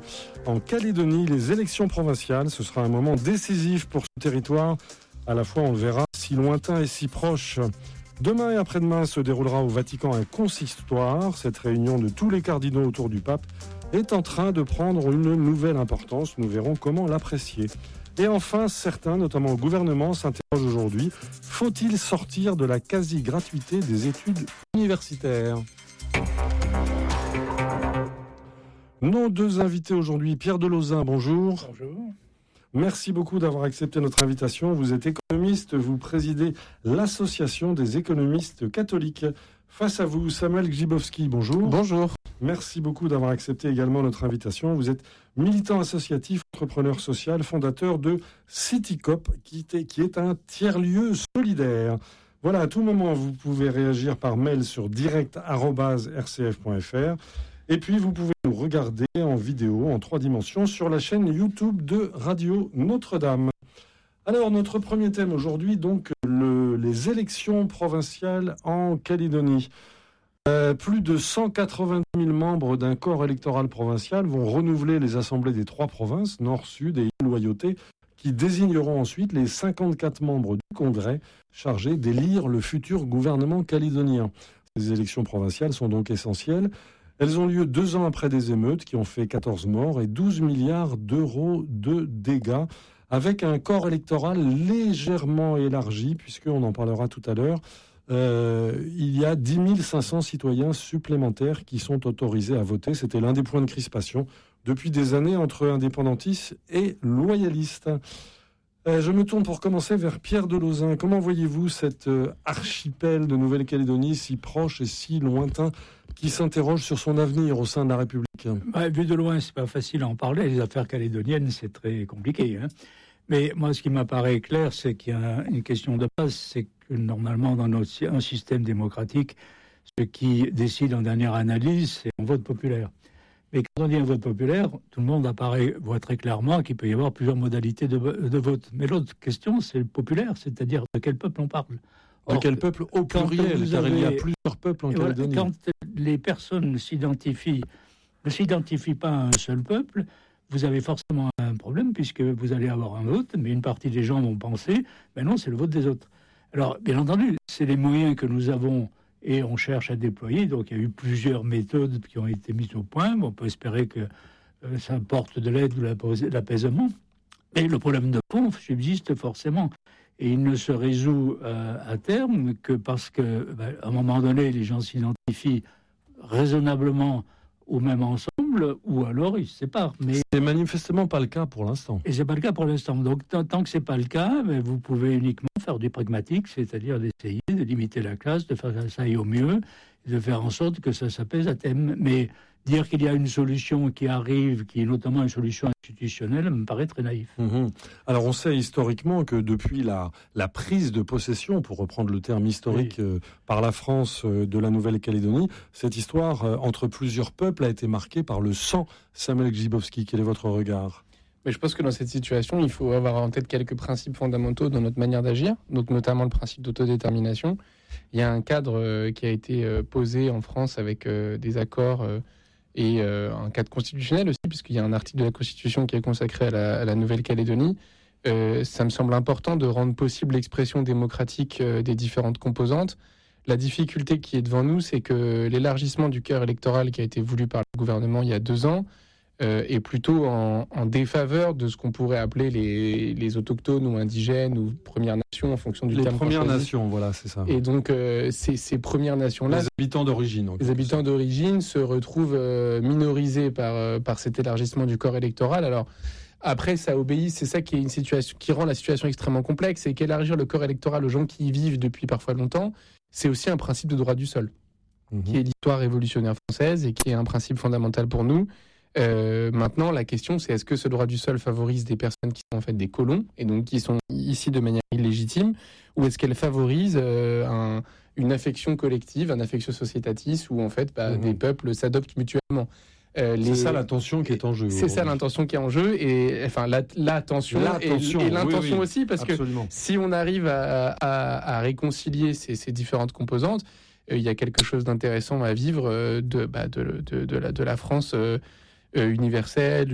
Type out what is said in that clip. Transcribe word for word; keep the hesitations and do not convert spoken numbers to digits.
en Calédonie, les élections provinciales. Ce sera un moment décisif pour ce territoire. À la fois, on le verra, si lointain et si proche. Demain et après-demain se déroulera au Vatican un consistoire. Cette réunion de tous les cardinaux autour du pape est en train de prendre une nouvelle importance. Nous verrons comment l'apprécier. Et enfin, certains, notamment au gouvernement, s'interrogent aujourd'hui. Faut-il sortir de la quasi-gratuité des études universitaires ? Nos deux invités aujourd'hui, Pierre Delauzin, bonjour. Bonjour. Merci beaucoup d'avoir accepté notre invitation. Vous êtes économiste, vous présidez l'Association des économistes catholiques. Face à vous, Samuel Grzybowski, bonjour. Bonjour. Merci beaucoup d'avoir accepté également notre invitation. Vous êtes militant associatif, entrepreneur social, fondateur de CityCoop, qui est, qui est un tiers-lieu solidaire. Voilà, à tout moment, vous pouvez réagir par mail sur direct arobase r c f point f r. Et puis, vous pouvez nous regarder en vidéo, en trois dimensions, sur la chaîne YouTube de Radio Notre-Dame. Alors, notre premier thème aujourd'hui, donc, le, les élections provinciales en Calédonie. Euh, plus de cent quatre-vingt-dix mille membres d'un corps électoral provincial vont renouveler les assemblées des trois provinces, Nord, Sud et Île-Loyauté, qui désigneront ensuite les cinquante-quatre membres du Congrès chargés d'élire le futur gouvernement calédonien. Ces élections provinciales sont donc essentielles. Elles ont lieu deux ans après des émeutes qui ont fait quatorze morts et douze milliards d'euros de dégâts, avec un corps électoral légèrement élargi, puisqu'on en parlera tout à l'heure. Euh, il y a dix mille cinq cents citoyens supplémentaires qui sont autorisés à voter. C'était l'un des points de crispation depuis des années entre indépendantistes et loyalistes. Euh, je me tourne pour commencer vers Pierre Delauzin. Comment voyez-vous cet euh, archipel de Nouvelle-Calédonie si proche et si lointain qui s'interroge sur son avenir au sein de la République ? Bah, vu de loin, c'est pas facile à en parler. Les affaires calédoniennes, c'est très compliqué. Hein. Mais moi, ce qui m'apparaît clair, c'est qu'il y a une question de base, c'est que normalement, dans notre, un système démocratique, ce qui décide en dernière analyse, c'est un vote populaire. Mais quand on dit un vote populaire, tout le monde apparaît, voit très clairement qu'il peut y avoir plusieurs modalités de, de vote. Mais l'autre question, c'est le populaire, c'est-à-dire de quel peuple on parle. Or, de quel peuple au pluriel, car avez... il y a plusieurs peuples en Calédonie. Quand les personnes s'identifient, ne s'identifient pas à un seul peuple, vous avez forcément un problème, puisque vous allez avoir un vote, mais une partie des gens vont penser, ben non, c'est le vote des autres. Alors, bien entendu, c'est les moyens que nous avons et on cherche à déployer. Donc, il y a eu plusieurs méthodes qui ont été mises au point. On peut espérer que euh, ça apporte de l'aide ou de l'apaisement. Mais le problème de fond subsiste forcément. Et il ne se résout euh, à terme que parce que, ben, à un moment donné, les gens s'identifient raisonnablement ou même ensemble, ou alors ils se séparent. Mais c'est manifestement pas le cas pour l'instant. Et c'est pas le cas pour l'instant. Donc tant, tant que c'est pas le cas, ben, vous pouvez uniquement faire du pragmatique, c'est-à-dire d'essayer de limiter la casse, de faire que ça aille au mieux, et de faire en sorte que ça s'apaise à thème. Mais dire qu'il y a une solution qui arrive, qui est notamment une solution institutionnelle, me paraît très naïf. Mmh. Alors on sait historiquement que depuis la, la prise de possession, pour reprendre le terme historique, oui. euh, par la France euh, de la Nouvelle-Calédonie, cette histoire euh, entre plusieurs peuples a été marquée par le sang. Samuel Grzybowski, quel est votre regard ? Mais je pense que dans cette situation, il faut avoir en tête quelques principes fondamentaux dans notre manière d'agir, donc notamment le principe d'autodétermination. Il y a un cadre euh, qui a été euh, posé en France avec euh, des accords euh, et euh, un cadre constitutionnel aussi, puisqu'il y a un article de la Constitution qui est consacré à la, à la Nouvelle-Calédonie. Euh, ça me semble important de rendre possible l'expression démocratique euh, des différentes composantes. La difficulté qui est devant nous, c'est que l'élargissement du cœur électoral qui a été voulu par le gouvernement il y a deux ans euh, est plutôt en, en défaveur de ce qu'on pourrait appeler les, les autochtones ou indigènes ou Premières Nations en fonction du les terme. Les Premières Nations, voilà, c'est ça. Et donc, euh, ces, ces Premières Nations-là... Les habitants d'origine. Les habitants d'origine se retrouvent euh, minorisés par, euh, par cet élargissement du corps électoral. Alors, après, ça obéit, c'est ça qui est une situation qui rend la situation extrêmement complexe, c'est qu'élargir le corps électoral aux gens qui y vivent depuis parfois longtemps, c'est aussi un principe de droit du sol, mmh. qui est l'histoire révolutionnaire française et qui est un principe fondamental pour nous. Euh, maintenant, la question, c'est est-ce que ce droit du sol favorise des personnes qui sont en fait des colons et donc qui sont ici de manière illégitime, ou est-ce qu'elle favorise euh, un, une affection collective, un affection sociétatis, où en fait bah, mmh. des peuples s'adoptent mutuellement. Euh, les... C'est ça l'intention qui est en jeu. C'est ça l'intention qui est en jeu, et enfin la, l'attention, l'attention et, et l'intention oui, oui, aussi, parce absolument. Que si on arrive à, à, à réconcilier ces, ces différentes composantes, euh, il y a quelque chose d'intéressant à vivre euh, de, bah, de, de, de, la, de la France euh, euh, universelle,